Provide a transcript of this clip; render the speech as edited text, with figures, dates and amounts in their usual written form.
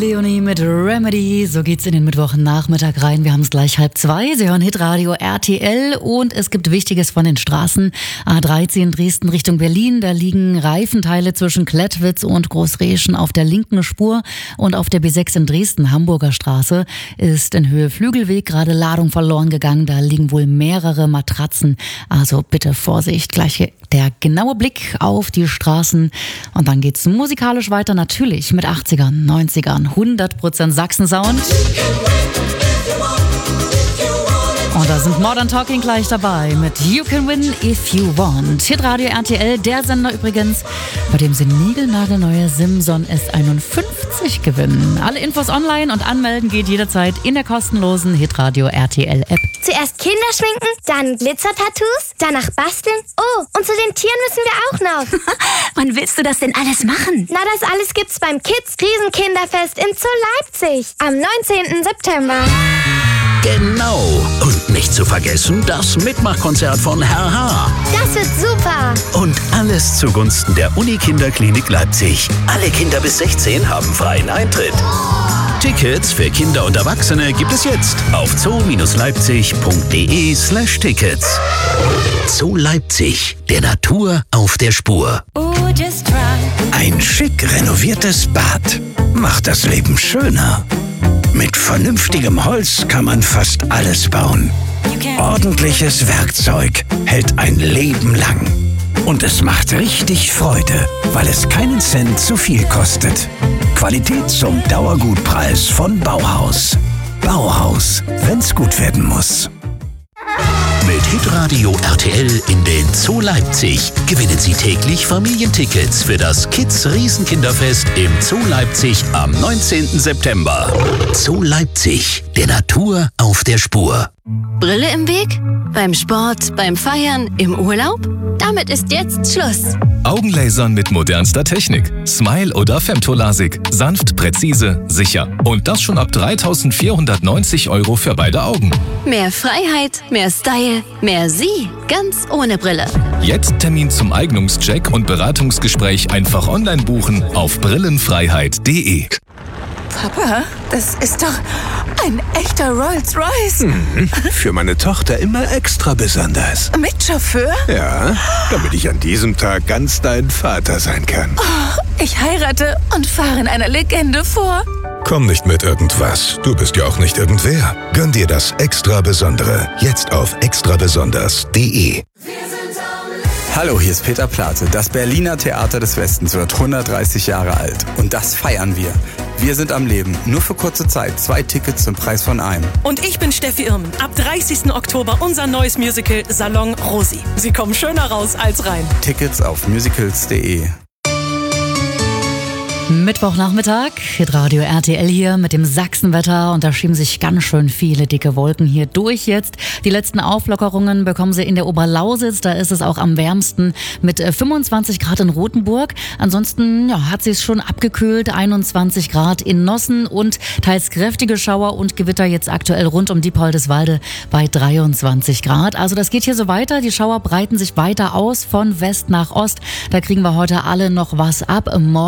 Leonie mit Remedy. So geht's in den Mittwochnachmittag rein. Wir haben es gleich 1:30. Sie hören Hitradio RTL und es gibt Wichtiges von den Straßen. A13 Dresden Richtung Berlin. Da liegen Reifenteile zwischen Klettwitz und Großreschen auf der linken Spur. Und auf der B6 in Dresden, Hamburger Straße, ist in Höhe Flügelweg gerade Ladung verloren gegangen. Da liegen wohl mehrere Matratzen. Also bitte Vorsicht. Gleich der genaue Blick auf die Straßen. Und dann geht's musikalisch weiter, natürlich mit 80ern, 90ern, 100% Sachsen-Sound. Und da sind Modern Talking gleich dabei mit You Can Win If You Want. Hitradio RTL, der Sender übrigens, bei dem Sie niegelnagelneue Simson S51 gewinnen. Alle Infos online und anmelden geht jederzeit in der kostenlosen Hitradio RTL App. Zuerst Kinder schminken, dann Glitzer-Tattoos, danach basteln. Oh, und zu den Tieren müssen wir auch noch. Wann willst du das denn alles machen? Na, das alles gibt's beim Kids Riesenkinderfest in Zoo Leipzig am 19. September. Genau. Und nicht zu vergessen, das Mitmachkonzert von Herr H. Das wird super. Und alles zugunsten der Uni-Kinderklinik Leipzig. Alle Kinder bis 16 haben freien Eintritt. Tickets für Kinder und Erwachsene gibt es jetzt auf zoo-leipzig.de/Tickets. Zoo Leipzig, der Natur auf der Spur. Ein schick renoviertes Bad macht das Leben schöner. Mit vernünftigem Holz kann man fast alles bauen. Ordentliches Werkzeug hält ein Leben lang. Und es macht richtig Freude, weil es keinen Cent zu viel kostet. Qualität zum Dauergutpreis von Bauhaus. Bauhaus, wenn's gut werden muss. Mit Hitradio RTL in den Zoo Leipzig gewinnen Sie täglich Familientickets für das Kids Riesenkinderfest im Zoo Leipzig am 19. September. Zoo Leipzig, der Natur auf der Spur. Brille im Weg? Beim Sport, beim Feiern, im Urlaub? Damit ist jetzt Schluss. Augenlasern mit modernster Technik. Smile oder Femtolasik. Sanft, präzise, sicher. Und das schon ab 3.490 € für beide Augen. Mehr Freiheit, mehr Style, mehr Sie. Ganz ohne Brille. Jetzt Termin zum Eignungscheck und Beratungsgespräch einfach online buchen auf brillenfreiheit.de. Papa, das ist doch ein echter Rolls-Royce. Für meine Tochter immer extra besonders. Mit Chauffeur? Ja, damit ich an diesem Tag ganz dein Vater sein kann. Oh, ich heirate und fahre in einer Legende vor. Komm nicht mit irgendwas. Du bist ja auch nicht irgendwer. Gönn dir das extra Besondere. Jetzt auf extrabesonders.de. Hallo, hier ist Peter Plate. Das Berliner Theater des Westens wird 130 Jahre alt. Und das feiern wir. Wir sind am Leben. Nur für kurze Zeit. 2 Tickets zum Preis von einem. Und ich bin Steffi Irmen. Ab 30. Oktober unser neues Musical Salon Rosi. Sie kommen schöner raus als rein. Tickets auf musicals.de. Mittwochnachmittag, Hitradio RTL hier mit dem Sachsenwetter und da schieben sich ganz schön viele dicke Wolken hier durch jetzt. Die letzten Auflockerungen bekommen Sie in der Oberlausitz, da ist es auch am wärmsten mit 25 Grad in Rothenburg. Ansonsten hat sie es schon abgekühlt, 21 Grad in Nossen und teils kräftige Schauer und Gewitter jetzt aktuell rund um Diepoldeswalde bei 23 Grad. Also das geht hier so weiter, die Schauer breiten sich weiter aus von West nach Ost. Da kriegen wir heute alle noch was ab. Morgen